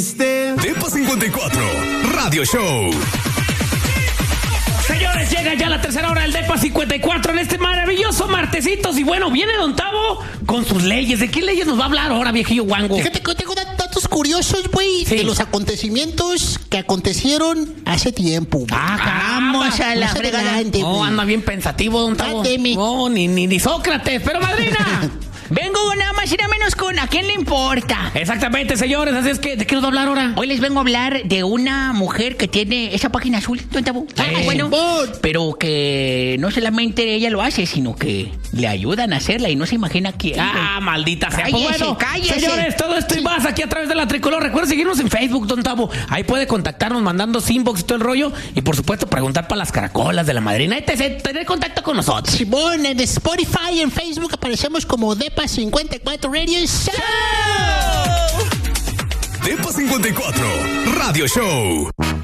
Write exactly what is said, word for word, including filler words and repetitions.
Depa cincuenta y cuatro, Radio Show. Señores, llega ya la tercera hora del Depa cincuenta y cuatro en este maravilloso martesitos. Y bueno, viene Don Tavo con sus leyes. ¿De qué leyes nos va a hablar ahora, viejillo guango? Fíjate que tengo datos curiosos, güey, Sí. de los acontecimientos que acontecieron hace tiempo, güey. Ah, Vamos a la más fregada. No, anda bien pensativo, Don Tavo. Dáteme. No, ni, ni, ni Sócrates, pero madrina. Vengo nada más y nada menos con ¿a quién le importa? Exactamente, señores. Así es que, ¿de qué nos va a hablar ahora? Hoy les vengo a hablar de una mujer que tiene esa página azul, Don Tabo. Sí. Bueno, pero que no solamente ella lo hace, sino que le ayudan a hacerla y no se imagina quién. Ah, maldita sea. Cállese, Pues bueno, cállese. señores, todo esto y más aquí a través de la Tricolor. Recuerden seguirnos en Facebook, Don Tavo. Ahí puede contactarnos mandando inbox y todo el rollo. Y por supuesto, preguntar para las caracolas de la madrina. etcétera. Tener contacto con nosotros. Simón, en Spotify y en Facebook aparecemos como Depa cincuenta y cuatro Radio Show. Depa cincuenta y cuatro, Radio Show.